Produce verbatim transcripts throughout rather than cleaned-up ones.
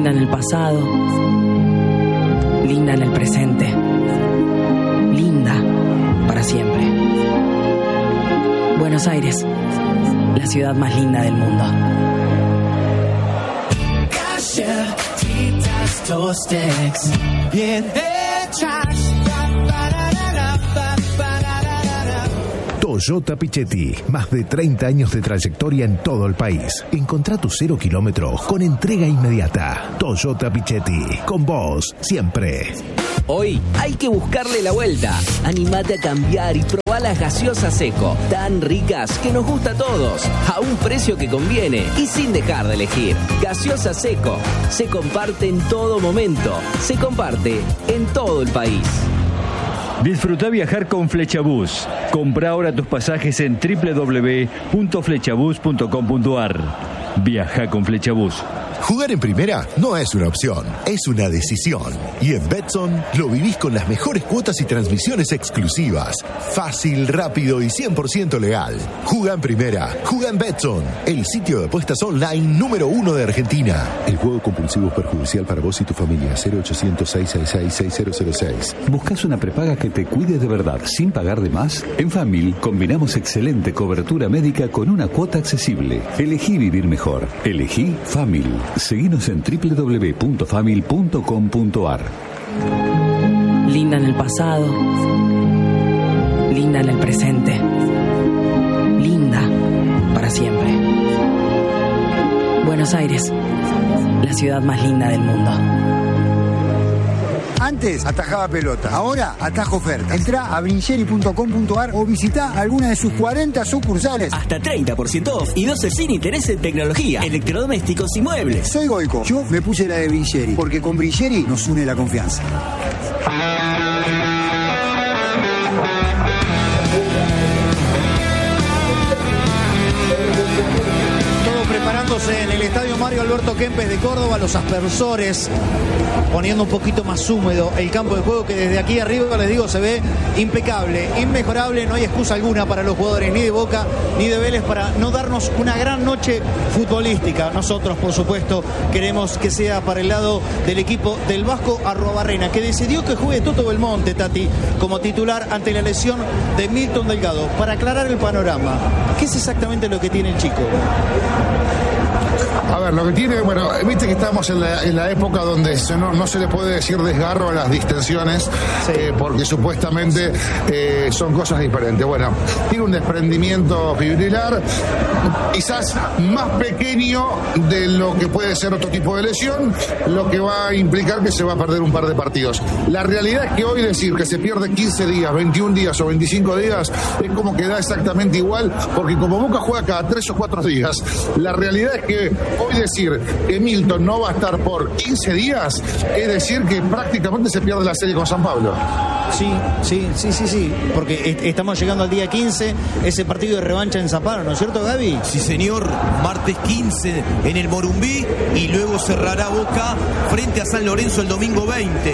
Linda en el pasado, linda en el presente, linda para siempre. Buenos Aires, la ciudad más linda del mundo. Galletitas, tostex, bien hechas. Toyota Pichetti, más de treinta años de trayectoria en todo el país. Encontrá tu cero kilómetros con entrega inmediata. Toyota Pichetti, con vos siempre. Hoy hay que buscarle la vuelta. Animate a cambiar y probá las gaseosas Seco, tan ricas que nos gusta a todos, a un precio que conviene y sin dejar de elegir. Gaseosa Seco, se comparte en todo momento, se comparte en todo el país. Disfruta viajar con Flechabús. Compra ahora tus pasajes en doble u doble u doble u punto flechabús punto com punto a r. Viaja con Flechabús. Jugar en primera no es una opción, es una decisión. Y en Betson lo vivís con las mejores cuotas y transmisiones exclusivas. Fácil, rápido y cien por ciento legal. Juga en primera, juga en Betson, el sitio de apuestas online número uno de Argentina. El juego compulsivo es perjudicial para vos y tu familia. cero ochocientos, seiscientos sesenta y seis, seis cero cero seis. ¿Buscas una prepaga que te cuide de verdad sin pagar de más? En Famil combinamos excelente cobertura médica con una cuota accesible. Elegí vivir mejor. Elegí Famil. Seguinos en doble u doble u doble u punto famil punto com punto a r. Linda en el pasado, linda en el presente, linda para siempre. Buenos Aires, la ciudad más linda del mundo. Antes atajaba pelota, ahora atajo ofertas. Entrá a brincheri punto com punto a r o visitá alguna de sus cuarenta sucursales. Hasta treinta por ciento off y doce sin interés en tecnología, electrodomésticos y muebles. Soy Goico, yo me puse la de Brincheri, porque con Brincheri nos une la confianza. En el estadio Mario Alberto Kempes de Córdoba, los aspersores poniendo un poquito más húmedo el campo de juego, que desde aquí arriba les digo se ve impecable, inmejorable. No hay excusa alguna para los jugadores ni de Boca ni de Vélez para no darnos una gran noche futbolística. Nosotros, por supuesto, queremos que sea para el lado del equipo del Vasco Arruabarrena, que decidió que juegue Toto Belmonte, Tati, como titular ante la lesión de Milton Delgado. Para aclarar el panorama, ¿qué es exactamente lo que tiene el chico? A ver, lo que tiene, bueno, viste que estamos en la, en la época donde se no, no se le puede decir desgarro a las distensiones, sí. eh, porque supuestamente eh, son cosas diferentes. Bueno, tiene un desprendimiento fibrilar, quizás más pequeño de lo que puede ser otro tipo de lesión, lo que va a implicar que se va a perder un par de partidos. La realidad es que hoy decir que se pierde quince días, veintiún días o veinticinco días es como que da exactamente igual, porque como Boca juega cada tres o cuatro días, la realidad es que hoy decir que Milton no va a estar por quince días es decir que prácticamente se pierde la serie con San Pablo. Sí, sí, sí, sí, sí, porque est- estamos llegando al día quince, ese partido de revancha en San Pablo, ¿no es cierto, Gaby? Sí, señor, martes quince en el Morumbí y luego cerrará Boca frente a San Lorenzo el domingo veinte.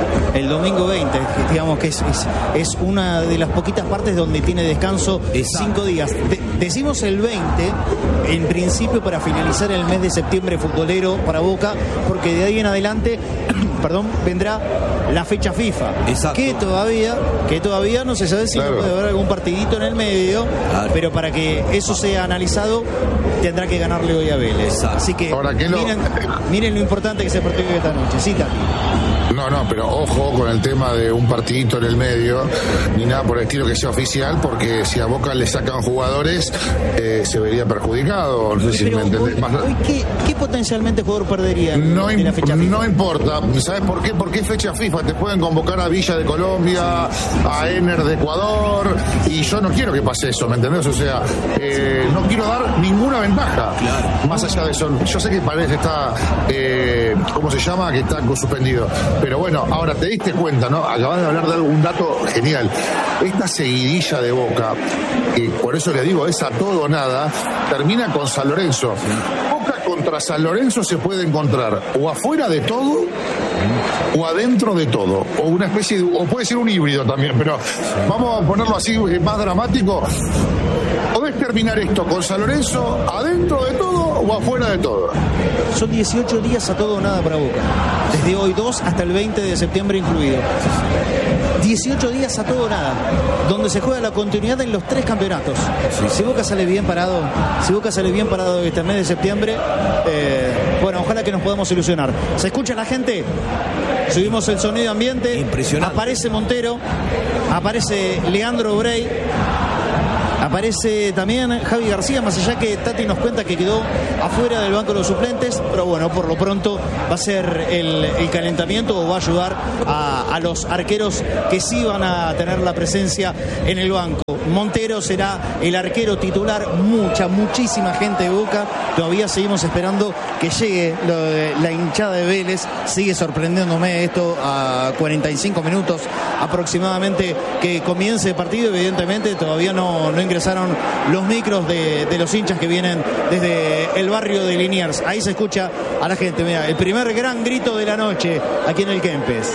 El domingo veinte, digamos que es, es, es una de las poquitas partes donde tiene descanso. Exacto. Cinco días. De- decimos el veinte, en principio para finalizar el mes de septiembre futbolero para Boca, porque de ahí en adelante, perdón, vendrá la fecha FIFA. Exacto. Que todavía, que todavía no se sabe si claro. no puede haber algún partidito en el medio, claro. pero para que eso sea analizado tendrá que ganarle hoy a Vélez. Exacto. Así que Ahora, ¿qué miren, lo... miren lo importante que se partido esta noche. Sí, Tati. No, no, pero ojo con el tema de un partidito en el medio, ni nada por el estilo que sea oficial, porque si a Boca le sacan jugadores, eh, se vería perjudicado. No sé si me entendés. Hoy, hoy ¿qué, ¿Qué potencialmente jugador perdería no en la fecha FIFA? No importa. ¿Sabes por qué? Porque es fecha FIFA. Te pueden convocar a Villa de Colombia, a Ener de Ecuador, y yo no quiero que pase eso, ¿me entendés? O sea, eh, no quiero dar ninguna ventaja. Claro. Más allá de eso, yo sé que parece está, eh, ¿cómo se llama? Que está suspendido. Pero bueno, ahora te diste cuenta, ¿no? Acabas de hablar de algún dato genial. Esta seguidilla de Boca, y por eso le digo, es a todo o nada, termina con San Lorenzo. Boca contra San Lorenzo se puede encontrar o afuera de todo o adentro de todo, o una especie de, o puede ser un híbrido también, pero vamos a ponerlo así más dramático. Podés terminar esto con San Lorenzo adentro de todo o afuera de todo. Son dieciocho días a todo o nada para Boca. Desde hoy dos hasta el veinte de septiembre incluido. dieciocho días a todo o nada, donde se juega la continuidad en los tres campeonatos. Sí. Si Boca sale bien parado, si Boca sale bien parado este mes de septiembre, eh, bueno, ojalá que nos podamos ilusionar. ¿Se escucha la gente? Subimos el sonido ambiente. Impresionante. Aparece Montero, aparece Leandro Brey, aparece también Javi García, más allá que Tati nos cuenta que quedó afuera del banco de los suplentes, pero bueno, por lo pronto va a ser el, el calentamiento o va a ayudar a, a los arqueros que sí van a tener la presencia en el banco. Montero será el arquero titular, mucha, muchísima gente de Boca, todavía seguimos esperando que llegue lo de la hinchada de Vélez, sigue sorprendiéndome esto a cuarenta y cinco minutos aproximadamente que comience el partido, evidentemente todavía no, no ingresaron los micros de, de los hinchas que vienen desde el barrio de Liniers. Ahí se escucha a la gente, mira, el primer gran grito de la noche aquí en el Kempes.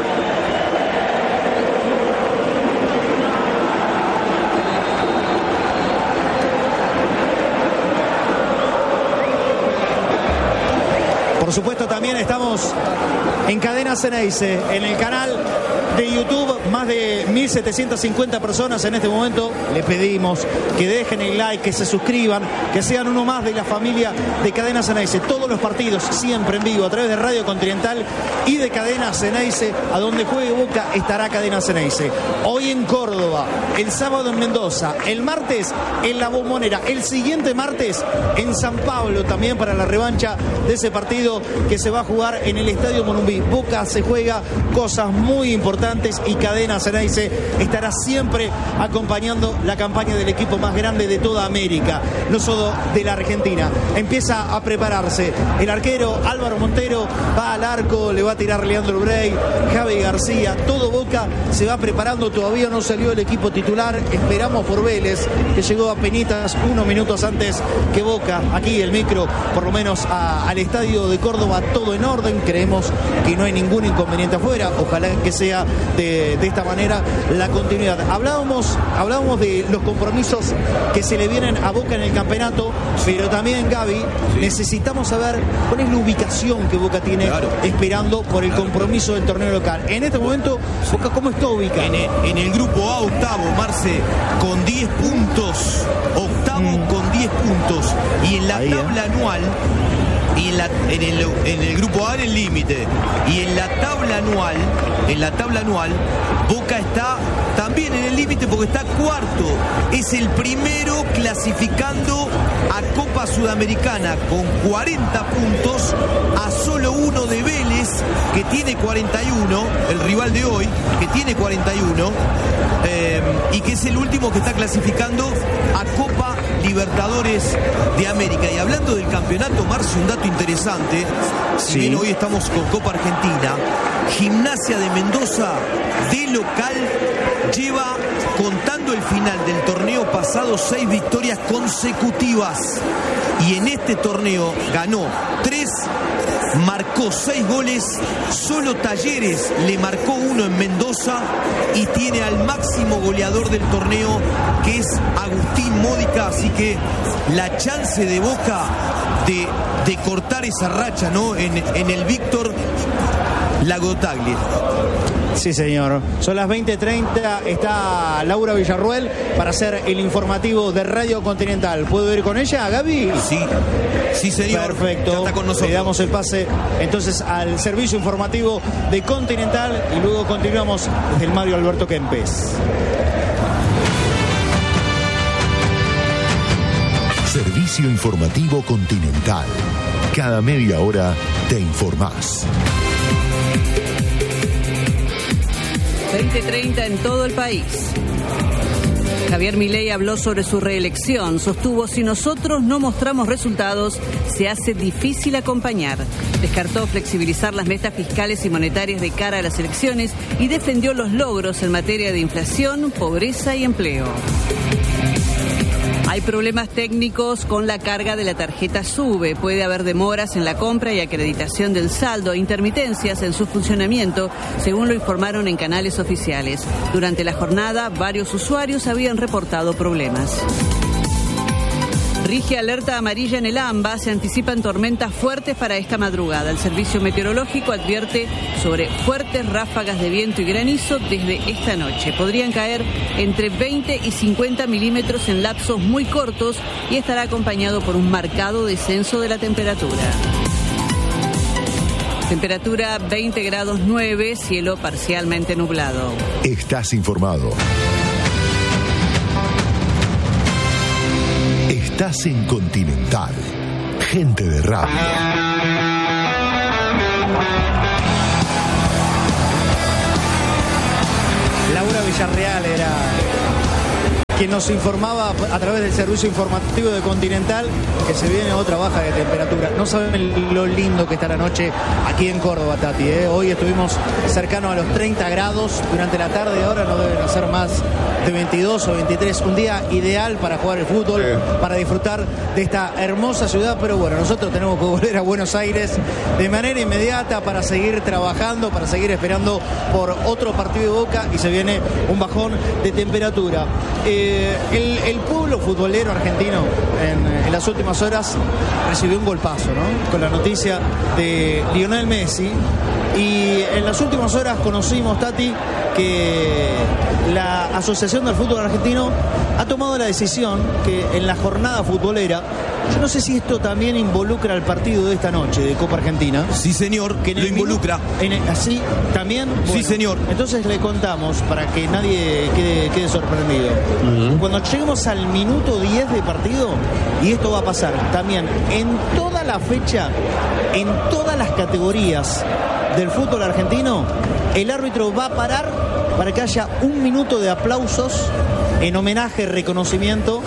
Por supuesto también estamos en Cadena Ceneice, en el canal de YouTube, más de mil setecientas cincuenta personas en este momento. Le pedimos que dejen el like, que se suscriban, que sean uno más de la familia de Cadena Ceneice. Todos los partidos siempre en vivo a través de Radio Continental y de Cadena Ceneice, a donde juegue Boca estará Cadena Ceneice. Hoy en Córdoba, el sábado en Mendoza, el martes en La Bombonera, el siguiente martes en San Pablo también para la revancha de ese partido que se va a jugar en el Estadio Morumbí. Boca se juega cosas muy importantes y Cadena Ceneice estará siempre acompañando la campaña del equipo más grande de toda América, no solo de la Argentina. Empieza a prepararse el arquero Álvaro Montero, va al arco, le va a tirar Leandro Brey, Javi García, todo Boca se va preparando, todavía no salió el equipo titular, esperamos por Vélez, que llegó apenas unos minutos antes que Boca, aquí el micro, por lo menos a, al estadio de Córdoba, todo en orden, creemos que no hay ningún inconveniente afuera, ojalá que sea de, de esta manera la continuidad. Hablábamos, hablábamos de los compromisos que se le vienen a Boca en el campeonato, pero también, Gaby, sí, necesitamos saber cuál es la ubicación que Boca tiene, claro, esperando por el, claro, compromiso del torneo local. En este momento, Boca, ¿cómo está ubicado? En el, en el grupo A, octavo, Marce, con diez puntos, octavo mm. con diez puntos, y en la Ahí, tabla eh. anual, y en, la, en, el, en el grupo A en el límite, y en la tabla anual, en la tabla anual, Boca está también en el límite porque está cuarto, es el primero clasificando a Copa Sudamericana con cuarenta puntos, a solo uno de Vélez, que tiene cuarenta y uno, el rival de hoy, que tiene cuarenta y uno, eh, y que es el último que está clasificando a Copa Libertadores de América. Y hablando del campeonato, Marcio, un dato interesante, si sí. bien hoy estamos con Copa Argentina, Gimnasia de Mendoza de local lleva, contando el final del torneo pasado, seis victorias consecutivas, y en este torneo ganó tres, marcó seis goles, solo Talleres le marcó uno en Mendoza, y tiene al máximo goleador del torneo, que es Agustín Módica. Así que la chance de Boca de, de cortar esa racha, ¿no?, en, en el Víctor Lagotaglia. Sí, señor. Son las veinte treinta, está Laura Villarruel para hacer el informativo de Radio Continental. ¿Puedo ir con ella, Gaby? Sí, sí, señor. Perfecto. Ya está con nosotros. Le damos el pase entonces al servicio informativo de Continental y luego continuamos desde el Mario Alberto Kempes. Servicio informativo Continental. Cada media hora te informás. veinte treinta en todo el país. Javier Milei habló sobre su reelección. Sostuvo: si nosotros no mostramos resultados, se hace difícil acompañar. Descartó flexibilizar las metas fiscales y monetarias de cara a las elecciones y defendió los logros en materia de inflación, pobreza y empleo. Hay problemas técnicos con la carga de la tarjeta SUBE. Puede haber demoras en la compra y acreditación del saldo e intermitencias en su funcionamiento, según lo informaron en canales oficiales. Durante la jornada, varios usuarios habían reportado problemas. Rige alerta amarilla en el AMBA, se anticipan tormentas fuertes para esta madrugada. El servicio meteorológico advierte sobre fuertes ráfagas de viento y granizo desde esta noche. Podrían caer entre veinte y cincuenta milímetros en lapsos muy cortos y estará acompañado por un marcado descenso de la temperatura. Temperatura veinte grados nueve, cielo parcialmente nublado. Estás informado. Estás en Continental. Gente de radio. Laura Villarreal era quien nos informaba a través del servicio informativo de Continental que se viene otra baja de temperatura. No saben lo lindo que está la noche aquí en Córdoba, Tati, ¿eh? Hoy estuvimos cercanos a los treinta grados durante la tarde, ahora no deben ser más de veintidós o veintitrés. Un día ideal para jugar el fútbol, para disfrutar de esta hermosa ciudad, pero bueno, nosotros tenemos que volver a Buenos Aires de manera inmediata para seguir trabajando, para seguir esperando por otro partido de Boca y se viene un bajón de temperatura. Eh, el, el pueblo futbolero argentino en, en las últimas horas recibió un golpazo, ¿no? Con la noticia de Lionel Messi. Y en las últimas horas conocimos, Tati, que la Asociación del Fútbol Argentino ha tomado la decisión que en la jornada futbolera, yo no sé si esto también involucra al partido de esta noche de Copa Argentina. Sí, señor, que lo involucra. En el, ¿Así también? Bueno, sí, señor. Entonces le contamos para que nadie quede, quede sorprendido. Uh-huh. Cuando lleguemos al minuto diez de partido, y esto va a pasar también en toda la fecha, en todas las categorías del fútbol argentino, el árbitro va a parar para que haya un minuto de aplausos en homenaje, reconocimiento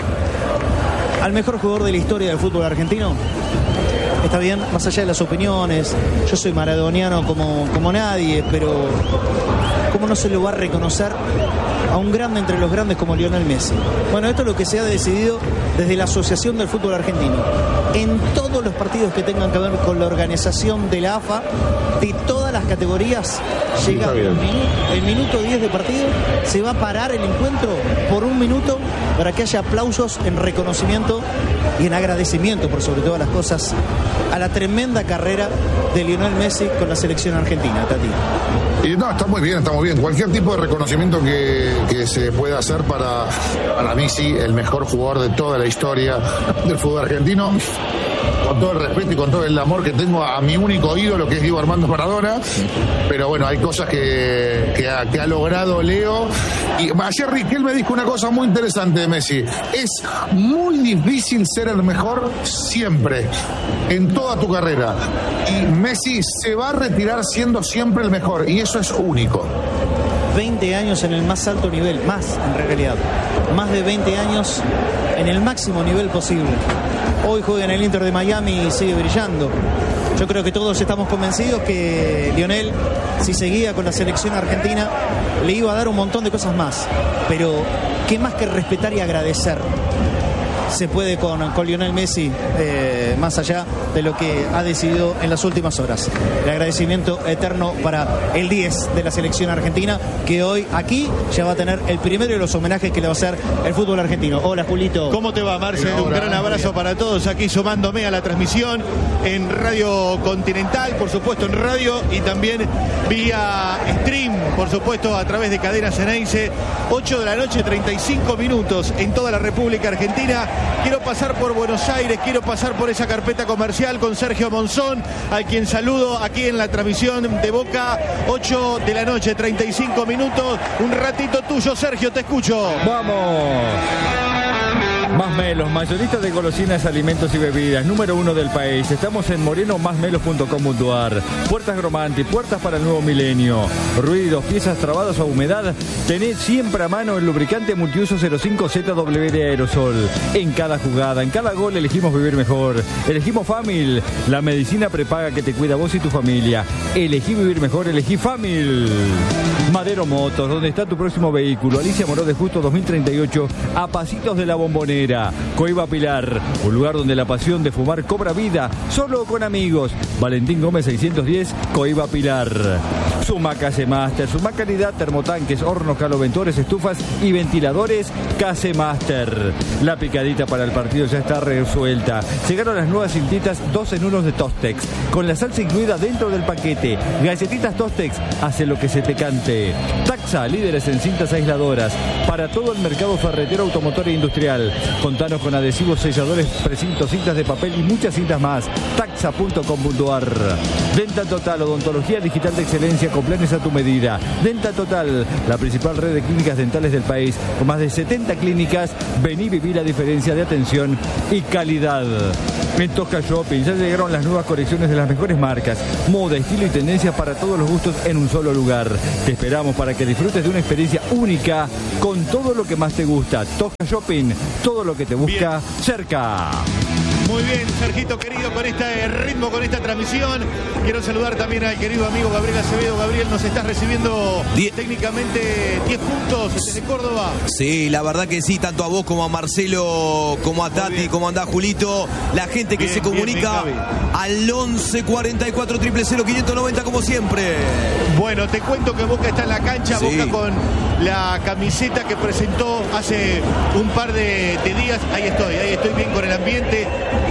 al mejor jugador de la historia del fútbol argentino. Está bien, más allá de las opiniones, yo soy maradoniano como, como nadie, pero ¿cómo no se lo va a reconocer a un grande entre los grandes como Lionel Messi? Bueno, esto es lo que se ha decidido desde la Asociación del Fútbol Argentino. En todos los partidos que tengan que ver con la organización de la A F A, de todas las categorías, llega el minuto, el minuto diez de partido, se va a parar el encuentro por un minuto para que haya aplausos en reconocimiento y en agradecimiento, por sobre todas las cosas, a la tremenda carrera de Lionel Messi con la selección argentina, Tati. Y no, está muy bien, está muy bien. Cualquier tipo de reconocimiento que, que se pueda hacer para, para mí, sí, el mejor jugador de toda la historia del fútbol argentino. Con todo el respeto y con todo el amor que tengo a, a mi único ídolo, que es Diego Armando Maradona. Pero bueno, hay cosas que, que, ha, que ha logrado Leo. Y ayer Riquel me dijo una cosa muy interesante de Messi. Es muy difícil ser el mejor siempre, en toda tu carrera. Y Messi se va a retirar siendo siempre el mejor. Y eso es único. veinte años en el más alto nivel, más en realidad. Más de veinte años en el máximo nivel posible. Hoy juega en el Inter de Miami y sigue brillando. Yo creo que todos estamos convencidos que Lionel, si seguía con la selección argentina, le iba a dar un montón de cosas más. Pero qué más que respetar y agradecer se puede con, con Lionel Messi, eh, más allá de lo que ha decidido en las últimas horas. El agradecimiento eterno para el diez de la selección argentina, que hoy aquí ya va a tener el primero de los homenajes que le va a hacer el fútbol argentino. Hola, Julito. ¿Cómo te va, Marcel? Un gran abrazo para todos aquí, sumándome a la transmisión en Radio Continental, por supuesto en radio, y también vía stream, por supuesto a través de Cadena Ceneice. Ocho de la noche, treinta y cinco minutos en toda la República Argentina. Quiero pasar por Buenos Aires, quiero pasar por esa carpeta comercial con Sergio Monzón, a quien saludo aquí en la transmisión de Boca. Ocho de la noche, treinta y cinco minutos. Un ratito tuyo, Sergio, te escucho. ¡Vamos! Más Melos, mayoristas de golosinas, alimentos y bebidas, número uno del país. Estamos en moreno más melos punto com punto ar. Puertas Gromanti, puertas para el nuevo milenio. Ruidos, piezas trabadas o humedad. Tened siempre a mano el lubricante multiuso cero cinco Z W de aerosol. En cada jugada, en cada gol elegimos vivir mejor. Elegimos Famil, la medicina prepaga que te cuida a vos y tu familia. Elegí vivir mejor, elegí Famil. Madero Motos, donde está tu próximo vehículo. Alicia Moró de Justo dos mil treinta y ocho, a pasitos de la Bombonera. Vida. Coiba Pilar, un lugar donde la pasión de fumar cobra vida, solo con amigos. Valentín Gómez seiscientos diez, Coiba Pilar. Sumac Case Master, Sumac calidad, termotanques, hornos, caloventores, estufas y ventiladores Case Master. La picadita para el partido ya está resuelta. Llegaron las nuevas cintitas dos en uno de Tostex, con la salsa incluida dentro del paquete. Galletitas Tostex, hace lo que se te cante. Taxa, líderes en cintas aisladoras para todo el mercado ferretero, automotor e industrial. Contanos con adhesivos, selladores, precintos, cintas de papel y muchas cintas más. taxa punto com punto ar. Dental Total, odontología digital de excelencia con planes a tu medida. Dental Total, la principal red de clínicas dentales del país, con más de setenta clínicas. Vení, viví la diferencia de atención y calidad. En Tosca Shopping ya llegaron las nuevas colecciones de las mejores marcas, moda, estilo y tendencias para todos los gustos en un solo lugar. Te esperamos para que disfrutes de una experiencia única con todo lo que más te gusta. Tosca Shopping, todo lo que te busca bien cerca. Muy bien, Sergito querido, con este ritmo, con esta transmisión. Quiero saludar también al querido amigo Gabriel Acevedo. Gabriel, nos estás recibiendo diez técnicamente diez puntos desde Córdoba. Sí, la verdad que sí, tanto a vos como a Marcelo, como a Tati, como a Julito. La gente que bien, se comunica bien, al once cuarenta y cuatro, cero cero, quinientos noventa como siempre. Bueno, te cuento que Boca está en la cancha, sí. Boca con la camiseta que presentó hace un par de, de días. Ahí estoy, ahí estoy bien con el ambiente.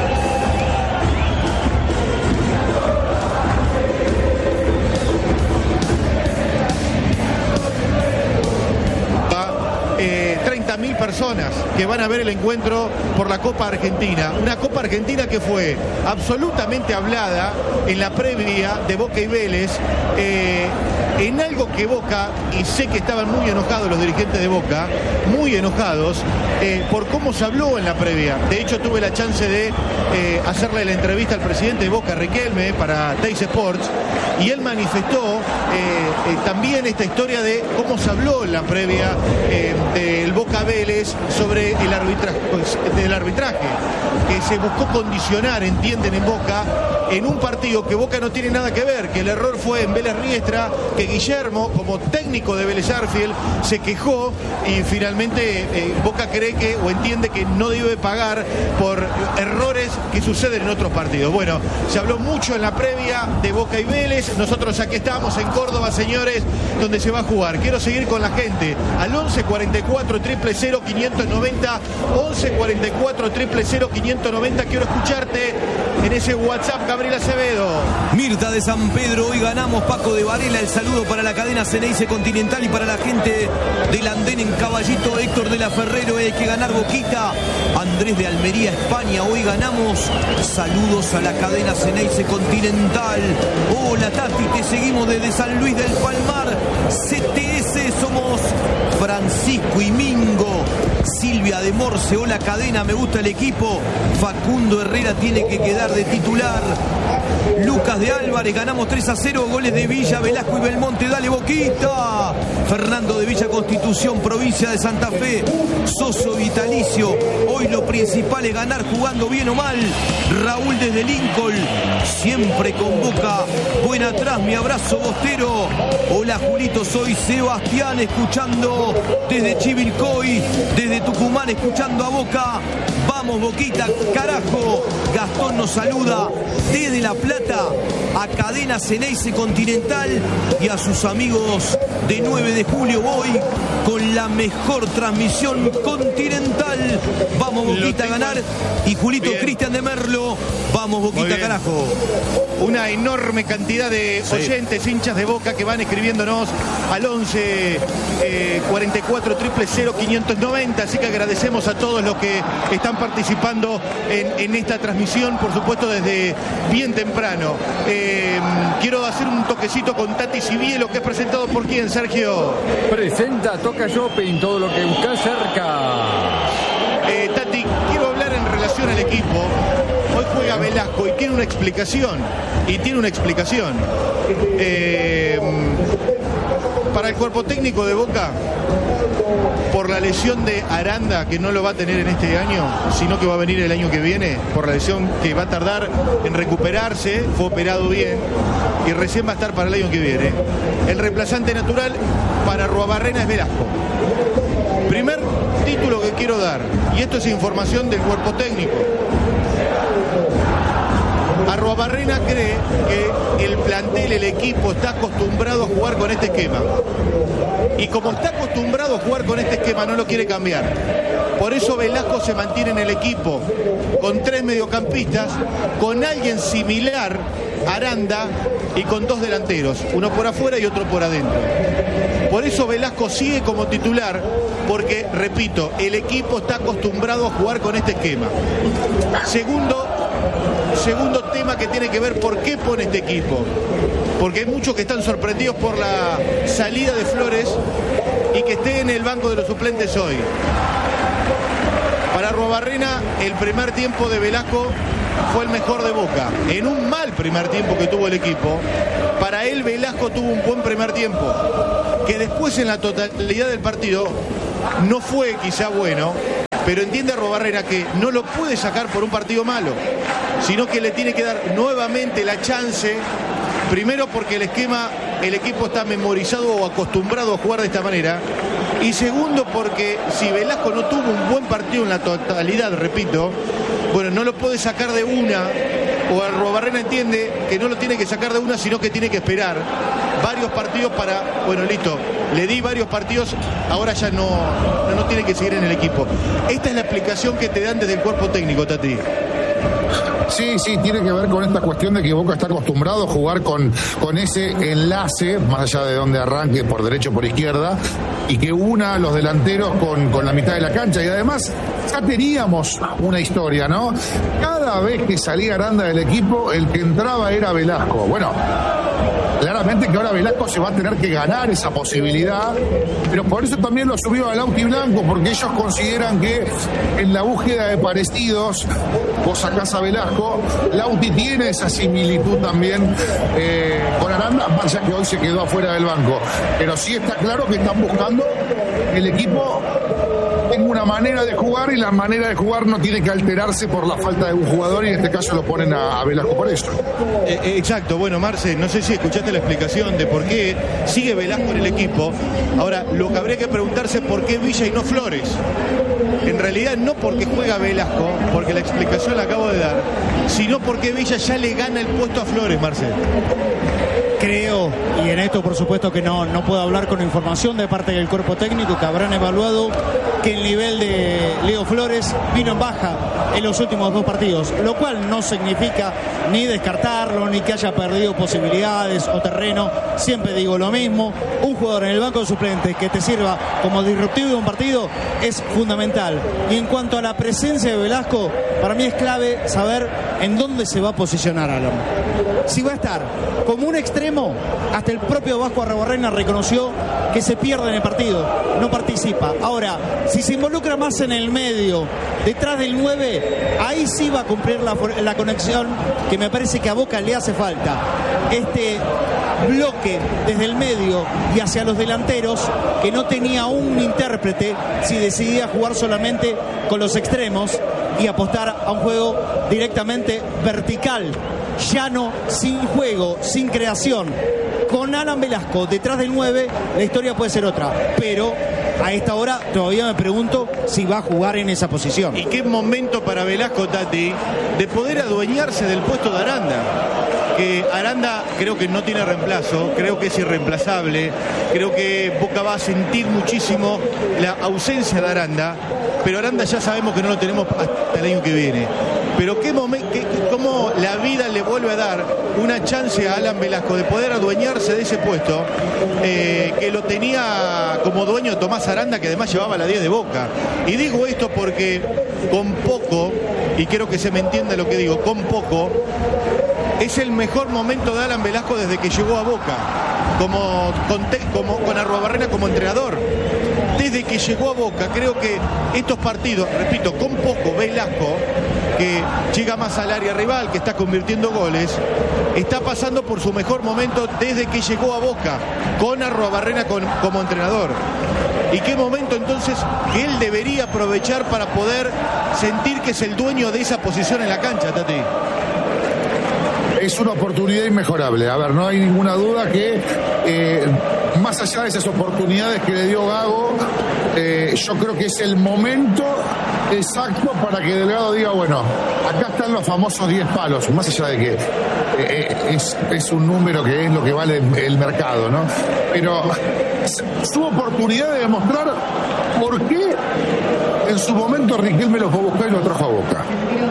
treinta mil personas que van a ver el encuentro por la Copa Argentina. Una Copa Argentina que fue absolutamente hablada en la previa de Boca y Vélez, eh, en algo que Boca, y sé que estaban muy enojados los dirigentes de Boca, muy enojados eh, por cómo se habló en la previa. De hecho, tuve la chance de eh, hacerle la entrevista al presidente de Boca, Riquelme, para Teis Sports, y él manifestó eh, eh, también esta historia de cómo se habló en la previa eh, del Boca Vélez sobre el arbitraje, del arbitraje, que se buscó condicionar, entienden en Boca, en un partido que Boca no tiene nada que ver, que el error fue en Vélez Riestra, que Guillermo, como técnico de Vélez Arfield, se quejó y finalmente eh, Boca cree que, o entiende que no debe pagar por errores que suceden en otros partidos. Bueno, se habló mucho en la previa de Boca y Vélez. Nosotros aquí estamos en Córdoba, señores, donde se va a jugar. Quiero seguir con la gente al once cuarenta y cuatro, cero cero cero, quinientos noventa, once cuarenta y cuatro, cero cero cero, quinientos noventa. Quiero escucharte en ese WhatsApp, Gabriel Acevedo. Mirta de San Pedro, hoy ganamos. Paco de Varela, el saludo para la cadena Ceneice Continental y para la gente del andén en Caballito. Héctor de la Ferrero, hay que ganar Boquita. Andrés de Almería, España, hoy ganamos. Saludos a la cadena Ceneice Continental. Hola Tati, te seguimos desde San Luis del Palmar. C T S, somos Francisco y Mingo. Silvia de Morse, hola cadena, me gusta el equipo. Facundo Herrera tiene que quedar de titular. Lucas de Álvarez, ganamos tres a cero, goles de Villa, Velasco y Belmonte, dale Boquita. Fernando de Villa Constitución, provincia de Santa Fe. Soso vitalicio, hoy lo principal es ganar jugando bien o mal. Raúl desde Lincoln, siempre con Boca. Buen atrás, mi abrazo Bostero. Hola Julito, soy Sebastián, escuchando desde Chivilcoy, desde Tucumán, escuchando a Boca. Vamos Boquita, carajo. Gastón nos saluda desde La Plata, a cadena Ceneice Continental y a sus amigos de nueve de julio. Voy con la mejor transmisión continental. Vamos Boquita a ganar. Y Julito Cristian de Merlo, vamos Boquita, carajo. Una enorme cantidad de sí. oyentes, hinchas de Boca que van escribiéndonos al once cuarenta y cuatro, cero cero cero, quinientos noventa. Así que agradecemos a todos los que están participando en, en esta transmisión, por supuesto desde bien temprano. Eh, quiero hacer un toquecito con Tati Sibielo, que es presentado por quién, Sergio. Presenta Toca Shopping, todo lo que buscas cerca. Eh, Tati, quiero hablar en relación al equipo. Hoy juega Velasco y tiene una explicación. Y tiene una explicación. Eh, para el cuerpo técnico de Boca, por la lesión de Aranda, que no lo va a tener en este año, sino que va a venir el año que viene, por la lesión que va a tardar en recuperarse, fue operado bien, y recién va a estar para el año que viene. El reemplazante natural para Ruabarrena es Velasco. Primer título que quiero dar, y esto es información del cuerpo técnico. Arruabarrena cree que el plantel, el equipo, está acostumbrado a jugar con este esquema. Y como está acostumbrado a jugar con este esquema, no lo quiere cambiar. Por eso Velasco se mantiene en el equipo con tres mediocampistas, con alguien similar, Aranda, y con dos delanteros, uno por afuera y otro por adentro. Por eso Velasco sigue como titular, porque, repito, el equipo está acostumbrado a jugar con este esquema. Segundo, segundo tema que tiene que ver por qué pone este equipo. Porque hay muchos que están sorprendidos por la salida de Flores y que esté en el banco de los suplentes hoy. Para Arruabarrena, el primer tiempo de Velasco fue el mejor de Boca. En un mal primer tiempo que tuvo el equipo, para él Velasco tuvo un buen primer tiempo, que después en la totalidad del partido no fue quizá bueno, pero entiende Arruabarrena que no lo puede sacar por un partido malo, sino que le tiene que dar nuevamente la chance, primero porque el esquema, el equipo está memorizado o acostumbrado a jugar de esta manera, y segundo porque si Velasco no tuvo un buen partido en la totalidad, repito, bueno, no lo puede sacar de una, o Arruabarrena entiende que no lo tiene que sacar de una, sino que tiene que esperar varios partidos para, bueno, listo, le di varios partidos, ahora ya no, no, no tiene que seguir en el equipo. Esta es la explicación que te dan desde el cuerpo técnico, Tati. Sí, sí, tiene que ver con esta cuestión de que Boca está acostumbrado a jugar con, con ese enlace, más allá de donde arranque, por derecha o por izquierda, y que una a los delanteros con, con la mitad de la cancha. Y además ya teníamos una historia, ¿no? Cada vez que salía Aranda del equipo, el que entraba era Velasco. Bueno, claramente que ahora Velasco se va a tener que ganar esa posibilidad, pero por eso también lo subió al Lauti Blanco, porque ellos consideran que en la búsqueda de parecidos, vos sacás a Velasco, Lauti tiene esa similitud también eh, con Aranda, más allá que hoy se quedó afuera del banco. Pero sí está claro que están buscando el equipo tenga una manera de jugar, y la manera de jugar no tiene que alterarse por la falta de un jugador, y en este caso lo ponen a, a Velasco por eso. Eh, eh, exacto, bueno, Marce, no sé si escuchaste la explicación de por qué sigue Velasco en el equipo. Ahora, lo que habría que preguntarse es por qué Villa y no Flores. En realidad no porque juega Velasco, porque la explicación la acabo de dar, sino porque Villa ya le gana el puesto a Flores, Marce. Creo, y en esto por supuesto que no, no puedo hablar con información de parte del cuerpo técnico, que habrán evaluado que el nivel de Leo Flores vino en baja en los últimos dos partidos, lo cual no significa ni descartarlo, ni que haya perdido posibilidades o terreno. Siempre digo lo mismo, un jugador en el banco de suplentes que te sirva como disruptivo de un partido es fundamental. Y en cuanto a la presencia de Velasco, para mí es clave saber en dónde se va a posicionar Alan. Si va a estar como un extremo, hasta el propio Vasco Arruabarrena reconoció que se pierde en el partido, no participa. Ahora, si se involucra más en el medio, detrás del nueve, ahí sí va a cumplir la, la conexión que me parece que a Boca le hace falta. Este bloque desde el medio y hacia los delanteros, que no tenía un intérprete si decidía jugar solamente con los extremos y apostar a un juego directamente vertical, llano, sin juego, sin creación. Con Alan Velasco detrás del nueve, la historia puede ser otra, pero a esta hora todavía me pregunto si va a jugar en esa posición. Y qué momento para Velasco, Tati, de poder adueñarse del puesto de Aranda. Que Aranda creo que no tiene reemplazo, creo que es irreemplazable, creo que Boca va a sentir muchísimo la ausencia de Aranda, pero Aranda ya sabemos que no lo tenemos hasta el año que viene. Pero qué momento, qué, cómo la vida le vuelve a dar una chance a Alan Velasco de poder adueñarse de ese puesto, eh, que lo tenía como dueño Tomás Aranda, que además llevaba la diez de Boca. Y digo esto porque con poco, y quiero que se me entienda lo que digo, con poco, es el mejor momento de Alan Velasco desde que llegó a Boca, como con, como, con Arruabarrena como entrenador. Desde que llegó a Boca, creo que estos partidos, repito, con poco, Velasco, que llega más al área rival, que está convirtiendo goles, está pasando por su mejor momento desde que llegó a Boca, con Arruabarrena con, como entrenador. Y qué momento entonces que él debería aprovechar para poder sentir que es el dueño de esa posición en la cancha, Tati. Es una oportunidad inmejorable. A ver, no hay ninguna duda que eh, más allá de esas oportunidades que le dio Gago, eh, yo creo que es el momento exacto para que Delgado diga, bueno, acá están los famosos diez palos, más allá de que eh, es, es un número que es lo que vale el mercado, ¿no? Pero su oportunidad de demostrar por qué en su momento Riquelme lo fue a buscar y lo trajo a Boca.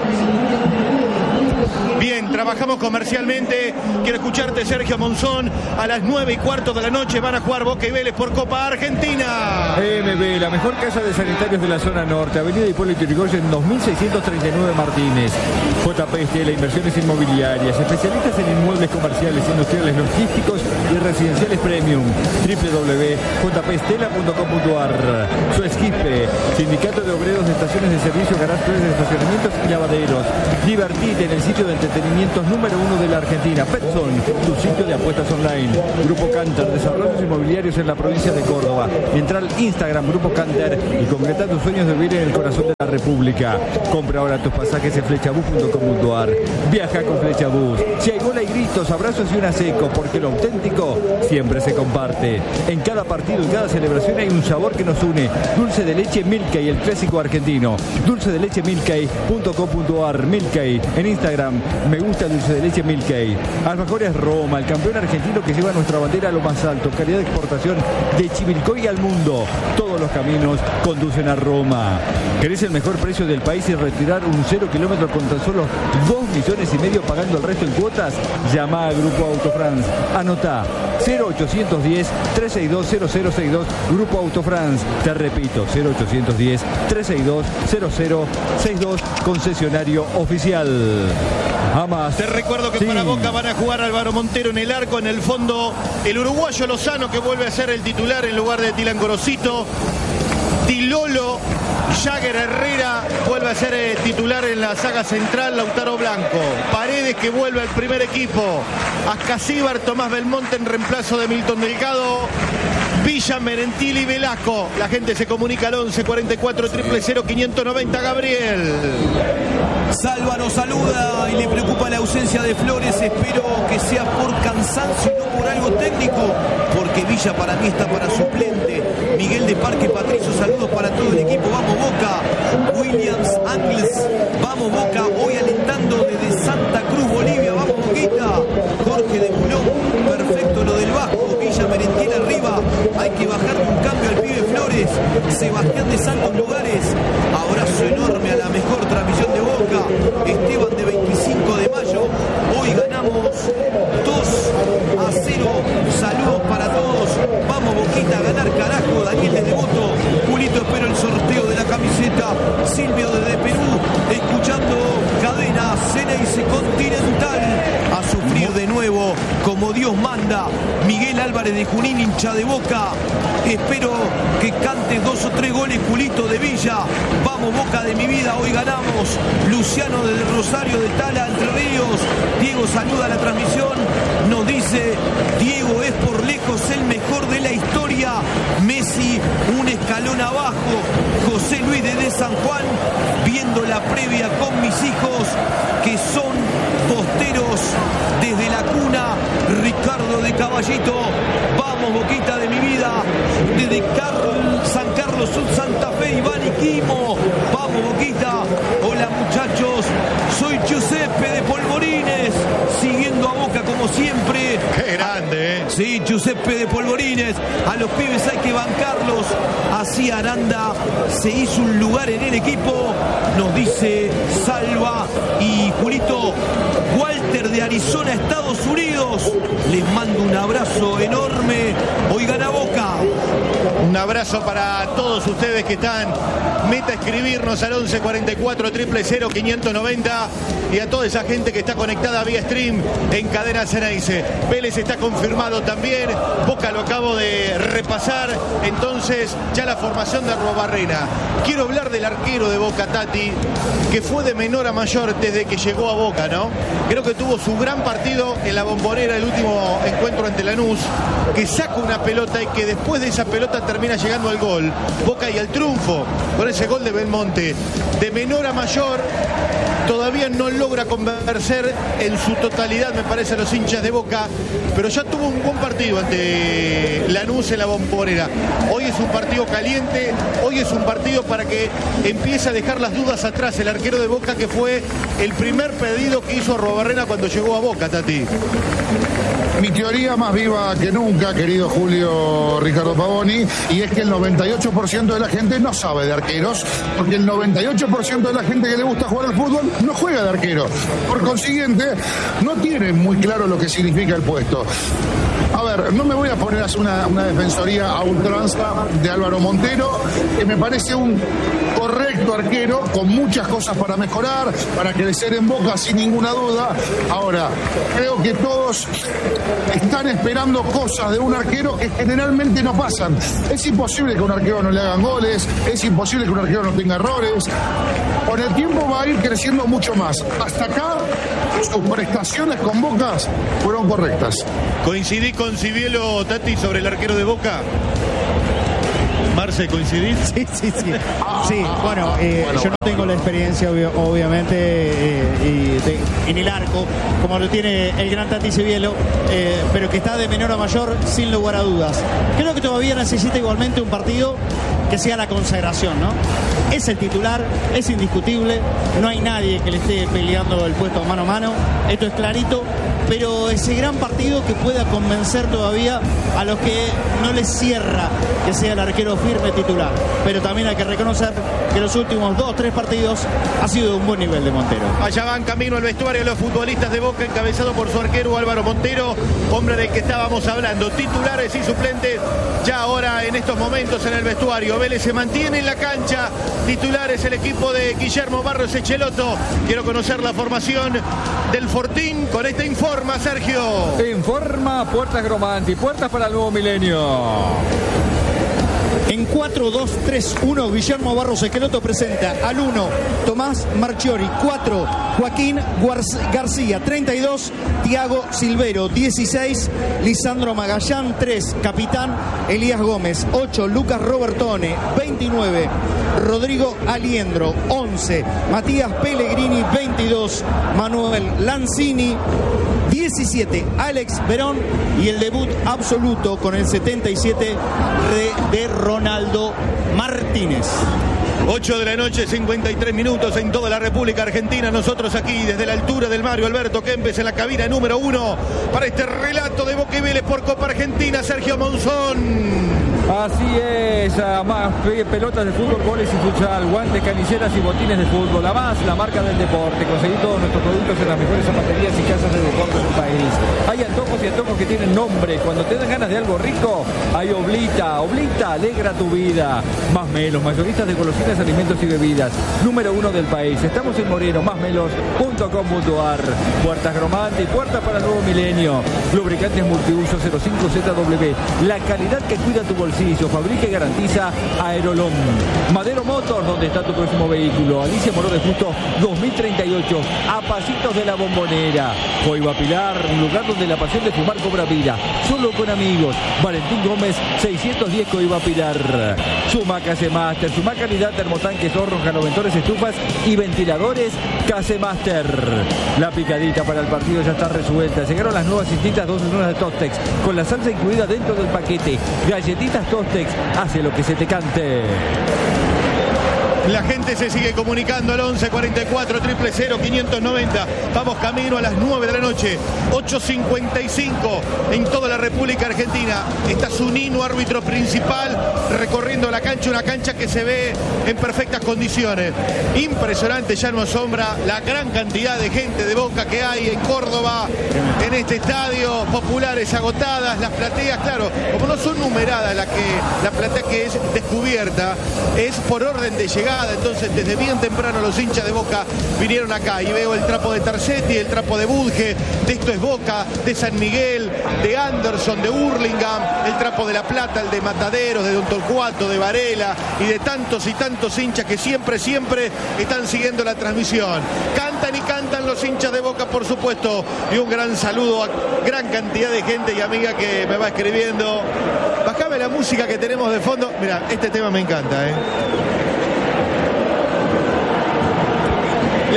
Bien, trabajamos comercialmente. Quiero escucharte, Sergio Monzón. A las nueve y cuarto de la noche van a jugar Boca y Vélez por Copa Argentina. M B, la mejor casa de sanitarios de la zona norte, Avenida Hipólito Yrigoyen, dos mil seiscientos treinta y nueve Martínez. J P Estela, inversiones inmobiliarias, especialistas en inmuebles comerciales, industriales, logísticos y residenciales premium. doble u doble u doble u punto j p estela punto com punto a r. Suezquipe, Sindicato de Obreros de Estaciones de Servicio, garajes de estacionamientos y lavaderos. Divertite en el sitio de entretenimientos número uno de la Argentina. Petson, tu sitio de apuestas online. Grupo Canter, desarrollos inmobiliarios en la provincia de Córdoba. Entra al Instagram Grupo Canter y concreta tus sueños de vivir en el corazón de la República. Compra ahora tus pasajes en flechabús punto com punto a r. Viaja con Flechabús. Si hay gola y gritos, abrazos y una seco, porque lo auténtico siempre se comparte. En cada partido y cada celebración hay un sabor que nos une. Dulce de leche Milkay, el clásico argentino. Dulce de leche Milkay punto com punto a r. Milkay en Instagram. Me gusta el dulce de leche Milkay. Alfajores Roma, el campeón argentino que lleva nuestra bandera a lo más alto. Calidad de exportación de Chivilcoy al mundo. Todos los caminos conducen a Roma. ¿Querés el mejor precio del país y retirar un cero kilómetro con tan solo dos millones y medio pagando el resto en cuotas? Llama a Grupo Autofrance. Anota cero ochocientos diez, trescientos sesenta y dos, cero cero sesenta y dos. Grupo Autofrance. Te repito, cero ochocientos diez, trescientos sesenta y dos, cero cero sesenta y dos. Concesionario oficial. Amas. Te recuerdo que sí. Para Boca van a jugar Álvaro Montero en el arco, en el fondo el uruguayo Lozano, que vuelve a ser el titular en lugar de Tilan Gorosito. Tilolo, Jagger Herrera vuelve a ser el titular en la saga central. Lautaro Blanco, Paredes, que vuelve al primer equipo. Ascasíbar, Tomás Belmonte en reemplazo de Milton Delgado. Villa, Merentili y Velasco. La gente se comunica al once cuarenta y cuatro, cero cero quinientos noventa. Gabriel. Salva nos saluda y le preocupa la ausencia de Flores. Espero que sea por cansancio y no por algo técnico, porque Villa para mí está para suplente. Miguel de Parque Patricio, saludos para todo el equipo. Vamos Boca. Williams Angles, vamos Boca. Hoy alentando desde Santa Cruz, Bolivia. Vamos Boquita. Jorge de Mulón, perfecto lo del bajo. Villa, Merentila arriba. Hay que bajarle un cambio al pibe Flores. Sebastián de Santos Lugares. Abrazo enorme a la mejor transmisión de Boca. Esteban de veinticinco de mayo. Hoy ganamos dos a cero. Saludos para todos. Vamos Boquita a ganar, carajo. Daniel desde Voto. Julito, espero el sorteo de la camiseta. Silvio desde Perú. Escuchando Cadena Ceneice Continental. A sufrir de nuevo como Dios manda. Miguel Álvarez de Junín, hincha de Boca. Espero que cante dos o tres goles Julito de Villa. Vamos Boca de mi vida, hoy ganamos. Luciano desde Rosario de Tala, Entre Ríos. Diego saluda la transmisión. Nos dice, Diego es por lejos el mejor de la historia. Messi un escalón abajo. José Luis desde San Juan, viendo la previa con mis hijos que son posteros desde la cuna. Ricardo de Caballito. Vamos Boquita de mi vida. Desde Carl, San Carlos Sur, Santa Fe, Iván y Quimo. Vamos Boquita. Hola muchachos. Soy Giuseppe de Polvorines. Siguiendo a Boca como siempre. Qué grande, ¿eh? Sí, Giuseppe de Polvorines. A los pibes hay que bancarlos. Así Aranda se hizo un lugar en el equipo. Nos dice Salva y Julito. Walter de Arizona, Estados Unidos. Les mando un abrazo enorme. Hoy gana Boca. Un abrazo para todos ustedes que están. Meta escribirnos al once cuarenta y cuatro, cero cero cero quinientos noventa. Y a toda esa gente que está conectada vía stream en Cadena Ceneice. Vélez está confirmado también. Boca lo acabo de repasar. Entonces, ya la formación de Arruabarrena. Quiero hablar del arquero de Boca, Tati, que fue de menor a mayor desde que llegó a Boca, ¿no? Creo que tuvo su gran partido en la Bombonera, el último encuentro ante Lanús, que saca una pelota y que después de esa pelota termina llegando al gol. Boca y al triunfo con ese gol de Belmonte. De menor a mayor, todavía no logra convencer en su totalidad, me parece, a los hinchas de Boca, pero ya tuvo un buen partido ante Lanús en la Bombonera. Hoy es un partido caliente, hoy es un partido para que empiece a dejar las dudas atrás el arquero de Boca, que fue el primer pedido que hizo Arruabarrena cuando llegó a Boca, Tati. Mi teoría más viva que nunca, querido Julio Ricardo Pavoni, y es que el noventa y ocho por ciento de la gente no sabe de arqueros, porque el noventa y ocho por ciento de la gente que le gusta jugar al fútbol no juega de arquero. Por consiguiente, no tiene muy claro lo que significa el puesto. A ver, no me voy a poner a hacer una, una defensoría a ultranza de Álvaro Montero, que me parece un correcto arquero, con muchas cosas para mejorar, para crecer en Boca sin ninguna duda. Ahora, creo que todos están esperando cosas de un arquero que generalmente no pasan. Es imposible que a un arquero no le hagan goles, es imposible que un arquero no tenga errores. Con el tiempo va a ir creciendo mucho más. Hasta acá, sus prestaciones con Boca fueron correctas. ¿Coincidí con Cibielo, Tati, sobre el arquero de Boca? Marce, ¿coincidís? Sí, sí, sí. Sí, bueno, eh, bueno yo no tengo la experiencia, obvio, obviamente, eh, y de, en el arco, como lo tiene el gran Tati Cibielo, eh, pero que está de menor a mayor, sin lugar a dudas. Creo que todavía necesita igualmente un partido que sea la consagración, ¿no? Es el titular, es indiscutible, no hay nadie que le esté peleando el puesto mano a mano, esto es clarito, pero ese gran partido que pueda convencer todavía a los que no les cierra que sea el arquero firme titular. Pero también hay que reconocer que los últimos dos, tres partidos ha sido de un buen nivel de Montero. Allá van camino al vestuario los futbolistas de Boca, encabezado por su arquero Álvaro Montero, hombre del que estábamos hablando. Titulares y suplentes ya ahora en estos momentos en el vestuario. Vélez se mantiene en la cancha. Titulares el equipo de Guillermo Barros Echeloto. Quiero conocer la formación del Fortín. Con esta informa Sergio. Informa Puertas Gromanti, puertas para el nuevo milenio. En cuatro dos tres uno, Guillermo Barros Esqueloto presenta al uno, Tomás Marchiori. cuatro, Joaquín García. treinta y dos, Tiago Silvero. dieciséis, Lisandro Magallán. tres, Capitán Elías Gómez. ocho, Lucas Robertone. veintinueve, Rodrigo Aliendro. once, Matías Pellegrini. veintidós, Manuel Lanzini. diecisiete, Alex Verón, y el debut absoluto con el setenta y siete de Ronaldo Martínez. ocho de la noche, cincuenta y tres minutos en toda la República Argentina. Nosotros aquí desde la altura del Mario Alberto Kempes en la cabina número uno para este relato de Boca y Vélez por Copa Argentina. Sergio Monzón. Así es, a más pelotas de fútbol, goles y futsal, guantes, caniceras y botines de fútbol. A más, la marca del deporte. Conseguí todos nuestros productos en las mejores zapaterías y casas de deporte del país. Hay antojos y antojos que tienen nombre. Cuando te dan ganas de algo rico, hay Oblita. Oblita alegra tu vida. Más Melos, mayoristas de golosinas, alimentos y bebidas. Número uno del país. Estamos en Moreno, másmelos punto com punto ar. Puertas Gromanti, puertas para el nuevo milenio. Lubricantes multiuso cero cinco Z W. La calidad que cuida tu bolsillo. Fabrica y garantiza Aerolom. Madero Motors, donde está tu próximo vehículo. Alicia Moró de Justo dos mil treinta y ocho, a pasitos de la Bombonera. Coiba Pilar, un lugar donde la pasión de fumar cobra vida. Solo con amigos. Valentín Gómez, seiscientos diez Coiba Pilar. Sumac Casemaster, Sumac calidad, termotanques, hornos, ganoventores, estufas y ventiladores Casemaster. La picadita para el partido ya está resuelta. Llegaron las nuevas distintas dos zonas de Tostex, con la salsa incluida dentro del paquete. Galletitas Tostex, hace lo que se te cante. La gente se sigue comunicando al once cuarenta y cuatro, cero cero cero, quinientos noventa. Vamos camino a las nueve de la noche, ocho cincuenta y cinco en toda la República Argentina. Está Zunino, árbitro principal, recorriendo la cancha, una cancha que se ve en perfectas condiciones. Impresionante, ya no asombra la gran cantidad de gente de Boca que hay en Córdoba, en este estadio, populares agotadas, las plateas, claro, como no son numeradas, la, que, la platea que es descubierta es por orden de llegada. Entonces desde bien temprano los hinchas de Boca vinieron acá y veo el trapo de Tarcetti, el trapo de Budge, de Esto es Boca, de San Miguel, de Anderson, de Hurlingham, el trapo de La Plata, el de Mataderos, de Don Torcuato, de Varela y de tantos y tantos hinchas que siempre, siempre están siguiendo la transmisión. Cantan y cantan los hinchas de Boca, por supuesto, y un gran saludo a gran cantidad de gente y amiga que me va escribiendo. Bajame la música que tenemos de fondo. Mirá, este tema me encanta, ¿eh? Le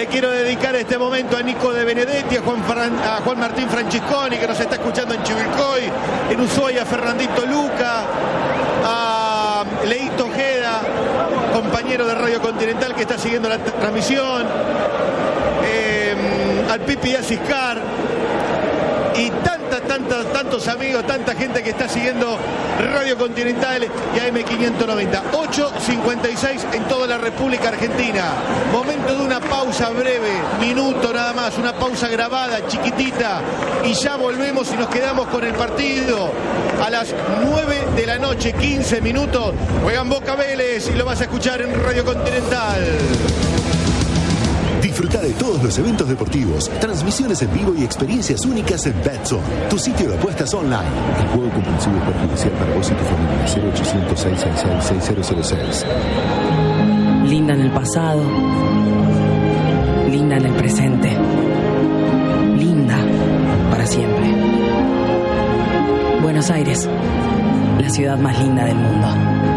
Le quiero dedicar este momento a Nico de Benedetti, a Juan, Fran, a Juan Martín Francesconi, que nos está escuchando en Chivilcoy, en Ushuaia, a Fernandito Luca, a Leito Ojeda, compañero de Radio Continental que está siguiendo la transmisión, eh, al Pipi Asiscar y tantas, tantas, tantos amigos, tanta gente que está siguiendo Radio Continental y A M quinientos noventa. ocho cincuenta y seis en toda la República Argentina. Momento de una pausa breve, minuto nada más, una pausa grabada, chiquitita, y ya volvemos y nos quedamos con el partido. A las nueve de la noche, quince minutos, juegan Boca Vélez y lo vas a escuchar en Radio Continental. Disfruta de todos los eventos deportivos, transmisiones en vivo y experiencias únicas en Betson, tu sitio de apuestas online. El juego compulsivo es perjudicial para vos y tu familia. cero ochocientos, seiscientos sesenta y seis, seis cero cero seis. Linda en el pasado. Linda en el presente. Linda para siempre. Buenos Aires, la ciudad más linda del mundo.